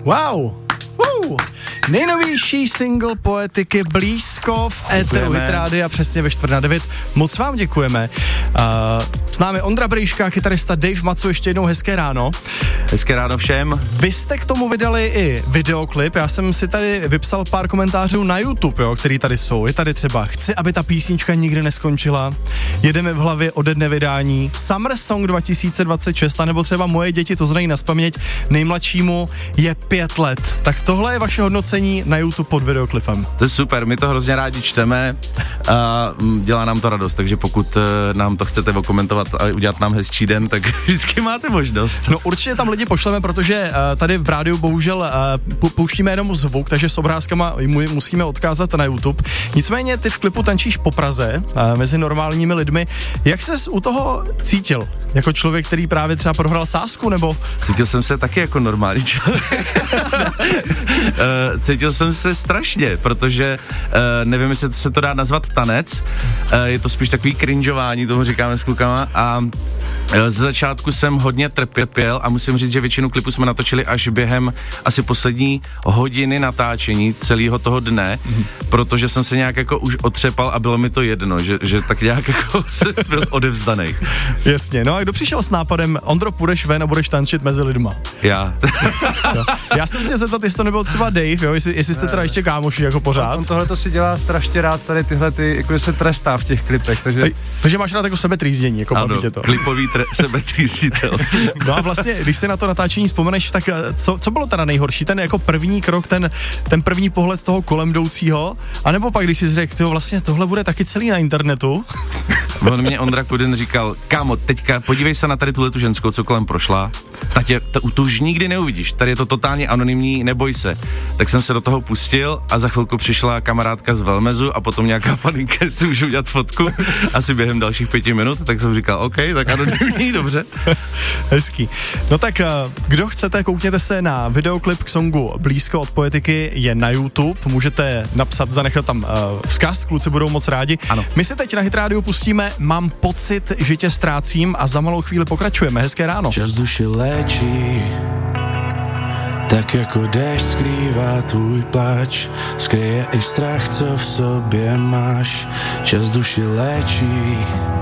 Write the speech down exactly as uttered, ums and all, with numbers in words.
Wow. Uh. Nejnovější single Poetiky blízko v éteru Hit Rádia přesně ve čtvrt na devět. Moc vám děkujeme. Uh, s námi Ondra Brejška, kytarista Dave Macu, ještě jednou hezké ráno. Hezké ráno všem. Vy jste k tomu vydali i videoklip, já jsem si tady vypsal pár komentářů na YouTube, jo, který tady jsou. Je tady třeba Chci, aby ta písnička nikdy neskončila, Jedeme v hlavě ode dne vydání, Summer Song dva tisíce dvacet šest, anebo třeba Moje děti to znají nazpaměť, nejmladšímu je pět let. Tak tohle je vaše hodnocení na YouTube pod videoklipem. To je super, my to hrozně rádi čteme a dělá nám to radost, takže pokud nám to chcete okomentovat a udělat nám hezčí den, tak vždycky máte možnost. No určitě tam lidi pošleme, protože uh, tady v rádiu bohužel uh, pouštíme jenom zvuk, takže s obrázkama musíme odkázat na YouTube. Nicméně ty v klipu tančíš po Praze uh, mezi normálními lidmi. Jak ses u toho cítil? Jako člověk, který právě třeba prohrál sázku, nebo? Cítil jsem se taky jako normální člověk. uh, cítil jsem se strašně, protože uh, nevím, jestli se to dá nazvat tanec, uh, je to spíš takový cringeování, tomu říkáme s klukama, a uh, z začátku jsem hodně trpěl a musím říct, že většinu klipů jsme natočili až během asi poslední hodiny natáčení celého toho dne, mm-hmm. protože jsem se nějak jako už otřepal a bylo mi to jedno, že, že tak nějak jako jsem byl odevzdanej. Jasně, no a kdo přišel s nápadem, Ondro, půjdeš ven a budeš tančit mezi lidma? Já. Já jsem se chtěl zeptat, jestli to nebyl třeba Dave, jo, jestli, jestli jste teda ještě kámoši jako pořád. On tohle to si dělá strašně rád, tady tyhle ty, jako se trestá v těch klipech, takže... Taj, takže máš rád jako sebetrýzdění, jako ano, baví tě to. klipový tre- sebetrýzditel. No a vlastně, když si na to natáčení vzpomeneš, tak co, co bylo teda nejhorší? Ten jako první krok, ten, ten první pohled toho kolem jdoucího, anebo pak, když jsi řekl, tyjo, vlastně tohle bude taky celý na internetu? On mě Ondra Kudin říkal, kámo, teďka podívej se na tady tuhle tu ženskou, co kolem prošla, ta tě, ta, tu už nikdy neuvidíš, tady je to totálně anonymní, neboj se. Tak jsem se do toho pustil a za chvilku přišla kamarádka z Velmezu a potom nějaká paninka, si můžu udělat fotku, asi během dalších pěti minut, tak jsem říkal, OK, tak anonymní, dobře. Hezký. No tak, kdo chcete, koukněte se na videoklip k songu Blízko od Poetiky, je na YouTube, můžete napsat, zanechat tam uh, vzkaz, kluci budou moc rádi. Ano. My si teď na Hit Rádiu pustíme Mám pocit, že tě ztrácím a za malou chvíli pokračujeme. Hezké ráno. Čas duši léčí, tak jako déšť skrývá tvůj pláč, skryje i strach, co v sobě máš. Čas duši léčí,